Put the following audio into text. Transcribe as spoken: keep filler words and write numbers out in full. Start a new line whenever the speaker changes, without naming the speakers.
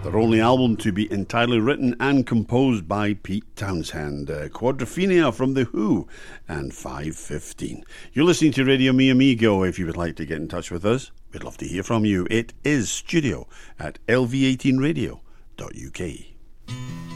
their only album to be entirely written and composed by Pete Townshend. Uh, Quadrophenia from The Who and five fifteen. You're listening to Radio Mi Amigo. If you would like to get in touch with us, we'd love to hear from you. It is studio at L V eighteen radio dot U K.